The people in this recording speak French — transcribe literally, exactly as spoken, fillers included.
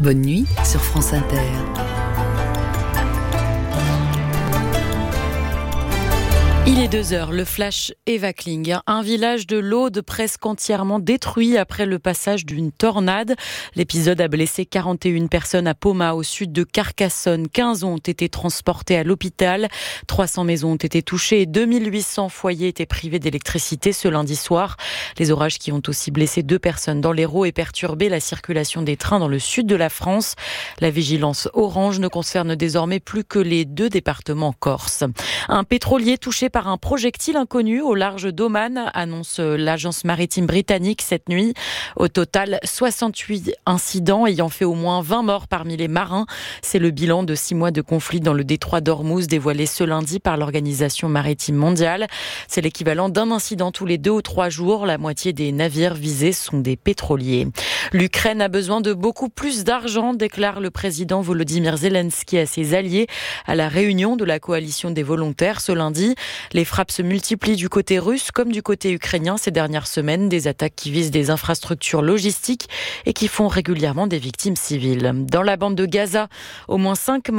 Bonne nuit sur France Inter. Il est deux heures, le flash Eva Kling. Un village de l'Aude presque entièrement détruit après le passage d'une tornade. L'épisode a blessé quarante et une personnes à Poma, au sud de Carcassonne. quinze ont été transportés à l'hôpital. trois cents maisons ont été touchées et deux mille huit cents foyers étaient privés d'électricité ce lundi soir. Les orages qui ont aussi blessé deux personnes dans l'Hérault et perturbé la circulation des trains dans le sud de la France. La vigilance orange ne concerne désormais plus que les deux départements corses. Un pétrolier touché par un projectile inconnu au large d'Oman, annonce l'agence maritime britannique cette nuit. Au total, soixante-huit incidents ayant fait au moins vingt morts parmi les marins. C'est le bilan de six mois de conflit dans le détroit d'Ormuz dévoilé ce lundi par l'Organisation maritime mondiale. C'est l'équivalent d'un incident tous les deux ou trois jours. La moitié des navires visés sont des pétroliers. L'Ukraine a besoin de beaucoup plus d'argent, déclare le président Volodymyr Zelensky à ses alliés à la réunion de la coalition des volontaires ce lundi. Les frappes se multiplient du côté russe comme du côté ukrainien ces dernières semaines, des attaques qui visent des infrastructures logistiques et qui font régulièrement des victimes civiles. Dans la bande de Gaza, au moins cinq morts